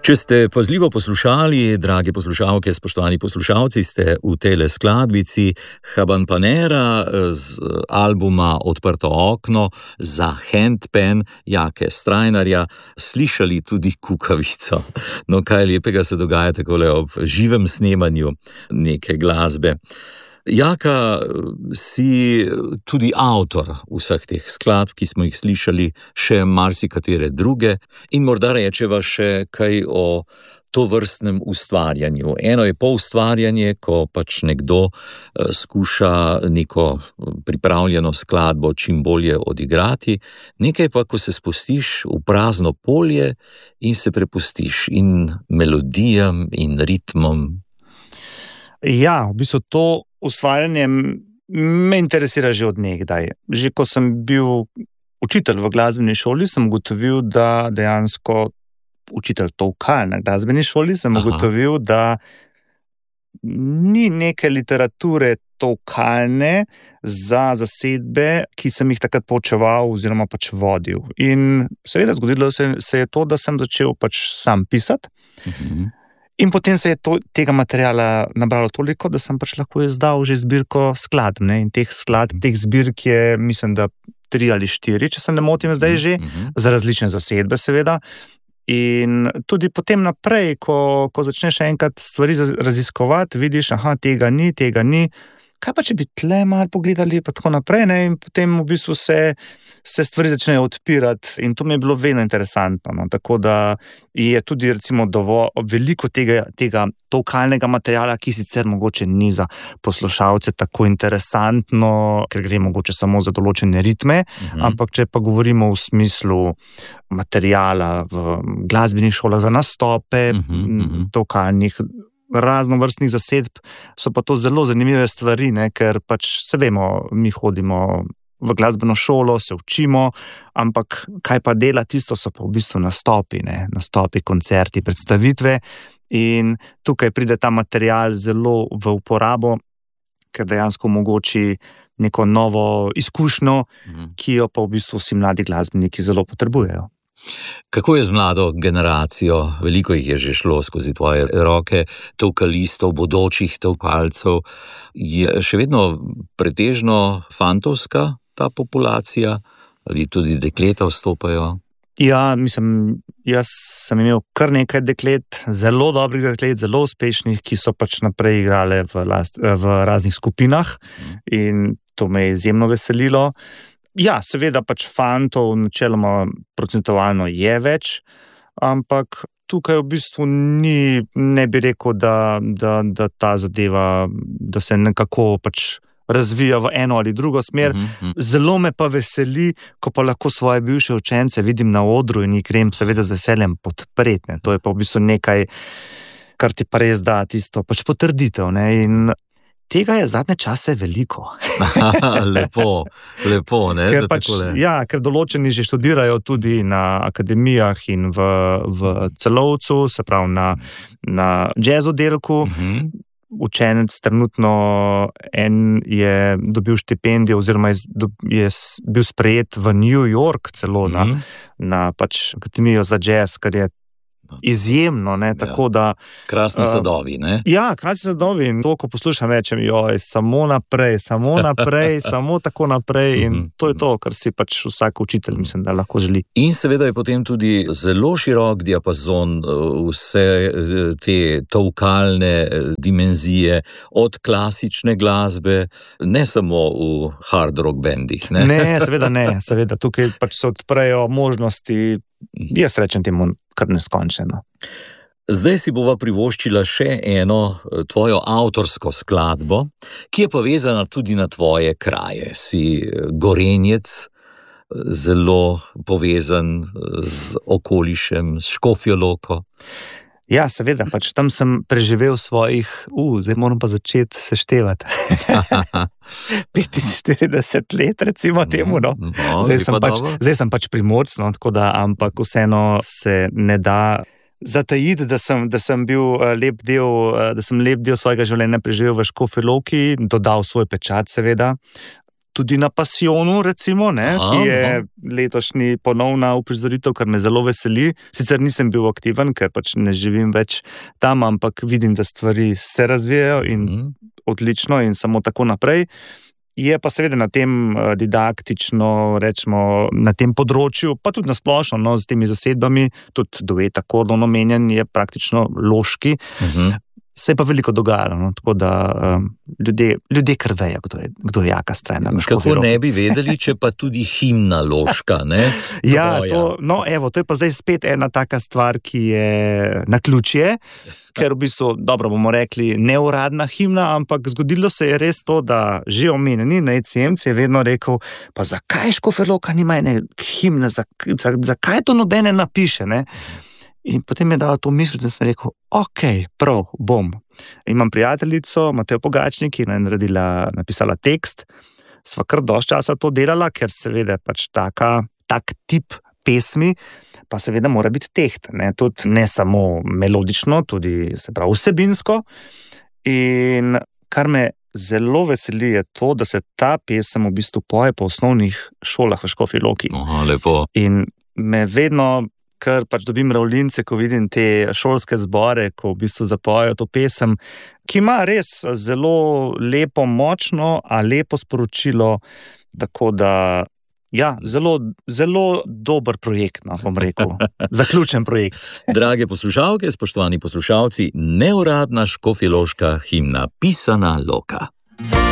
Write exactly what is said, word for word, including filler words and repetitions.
Če ste pazljivo poslušali, drage poslušalke, spoštovani poslušalci, ste v tele skladbici Habanpanera z albuma Odprto okno za handpan Jake Strajnarja slišali tudi kukavico. No, kaj lepega se dogaja takole ob živem snemanju neke glasbe. Jaka, si tudi avtor vseh teh skladb, ki smo jih slišali, še marsikatere druge, in morda rečeva še kaj o tovrstnem ustvarjanju. Eno je poustvarjanje, ko pač nekdo skuša neko pripravljeno skladbo čim bolje odigrati, nekaj pa, ko se spustiš v prazno polje in se prepustiš in melodijam in ritmom. Ja, v bistvu to ustvarjanje me interesira že od nekdaj. Že ko sem bil učitelj v glasbeni šoli, sem ugotovil, da dejansko učitelj tolkal na glasbeni šoli, sem Aha. ugotovil, da ni neke literature tolkalne za zasedbe, ki sem jih takrat poučeval oziroma pač vodil. In seveda zgodilo se, se je to, da sem začel pač sam pisati. Mhm. In potem se je to, tega materiala nabralo toliko, da sem pač lahko izdal že zbirko skladb, ne? In teh skladb, teh zbirk je, mislim, da tri ali štiri, če se ne motim zdaj že, mm-hmm. za različne zasedbe seveda. In tudi potem naprej, ko, ko začneš enkrat stvari raziskovati, vidiš, aha, tega ni, tega ni, kaj pa če bi tle malo pogledali, pa tako naprej, ne? In potem v bistvu se, se stvari začnejo odpirati in to mi je bilo vedno interesantno, no? Tako da je tudi recimo dovolj veliko tega, tega tolkalnega materiala, ki sicer mogoče ni za poslušalce tako interesantno, ker gre mogoče samo za določene ritme, mhm. ampak če pa govorimo v smislu materiala v glasbenih šolah za nastope, mhm, mhm. tolkalnih raznovrstnih zasedb, so pa to zelo zanimive stvari, ne? Ker pač se vemo, mi hodimo v glasbeno šolo, se učimo, ampak kaj pa dela, tisto so pa v bistvu nastopi, ne? Nastopi, koncerti, predstavitve in tukaj pride ta material zelo v uporabo, ker dejansko omogoči neko novo izkušnjo, mhm. ki jo pa v bistvu vsi mladi glasbeniki zelo potrebujejo. Kako je z mlado generacijo? Veliko jih je že šlo skozi tvoje roke, tolkalistov, bodočih tolkalcev. Je še vedno pretežno fantovska ta populacija? Ali tudi dekleta vstopajo? Ja, mislim, jaz sem imel kar nekaj deklet, zelo dobrih deklet, zelo uspešnih, ki so pač naprej igrale v, last, v raznih skupinah in to me je izjemno veselilo. Ja, seveda pač fantov načeloma procentualno je več, ampak tukaj v bistvu ni, ne bi rekel, da, da, da ta zadeva, da se nekako pač razvija v eno ali drugo smer. Mm-hmm. Zelo me pa veseli, ko pa lahko svoje bivše učence vidim na odru in jih grem seveda z veseljem podpreti. To je pa v bistvu nekaj, kar ti pa res da tisto pač potrditev, ne, in tega je zadnje čase veliko. lepo, lepo, ne? Ker pač, ja, ker določeni že študirajo tudi na akademijah in v, v Celovcu, se pravi na, na jazz oddelku. Uh-huh. Učenec trenutno en je dobil štipendijo oziroma je, je bil sprejet v New York celo uh-huh. na, na pač akademijo za jazz, kar je izjemno, ne, tako da... Krasni sadovi, ne? Ja, krasni sadovi in to, ko poslušam, rečem, joj, samo naprej, samo naprej, samo tako naprej in to je to, kar si pač vsak učitelj, mislim, da lahko želi. In seveda je potem tudi zelo širok diapazon vse te tolkalne dimenzije, od klasične glasbe, ne samo v hard rock bendih, ne? Ne, seveda ne, seveda, tukaj pač se odprejo možnosti, jaz rečem temu, kar neskončeno. Zdaj si bova privoščila še eno tvojo avtorsko skladbo, ki je povezana tudi na tvoje kraje. Si Gorenjec, zelo povezan z okolišem, s Škofjo Loko. Ja, seveda, pač tam sem preživel svojih, uh, zdaj moram pa začeti seštevati. petinštirideset let, recimo temu, no. no zdaj, sem pač, zdaj sem pač Primorc, no, tako da, ampak vseeno se ne da zatajiti, da sem, da sem bil lep del, da sem lep del svojega življenja preživel v Škofji Loki, dodal svoj pečat, seveda. tudi na Pasijonu, recimo, ne, Aha, ki je aha. letošnji ponovna uprizoritev, kar me zelo veseli. Sicer nisem bil aktiven, ker pač ne živim več tam, ampak vidim, da stvari se razvijajo in Mhm. odlično in samo tako naprej. Je pa seveda na tem eh, didaktično, rečemo, na tem področju, pa tudi nasplošno, no, z temi zasedbami, tudi duet akordov omenjen je praktično loški. Mhm. Se je pa veliko dogajalo, no, tako da um, ljudje, ljudje kar vejo, kdo je, kdo je jaka strajna na Škofji Kako Loki. ne bi vedeli, če pa tudi himna loška, ne? Ja, Tvoja. to, no, evo, to je pa zdaj spet ena taka stvar, ki je naključje, ker v bistvu, dobro bomo rekli, neuradna himna, ampak zgodilo se je res to, da že omenjeni na E C M C je vedno rekel, pa zakaj Škofja Loka nima ene himne, za, za, zakaj to nobene napiše, ne? In potem je dal to misliti, da sem rekel, ok, prav, bom. Imam prijateljico, Matejo Pogačnik, ki je naredila, napisala tekst, sva kar dosti časa to delala, ker seveda pač taka, tak tip pesmi, pa seveda mora biti teht, ne, tudi ne samo melodično, tudi se pravi vsebinsko. In kar me zelo veseli je to, da se ta pesem v bistvu poje po osnovnih šolah v Škofji Loki. Aha, lepo. In me vedno, ker pač dobim ravlince, ko vidim te šolske zbore, ko v bistvu zapojejo to pesem, ki ima res zelo lepo, močno, a lepo sporočilo, tako da, ja, zelo, zelo dober projekt, no, bom rekel. Zaključen projekt. Drage poslušalke, spoštovani poslušalci, neuradna škofjeloška himna Pisana Loka.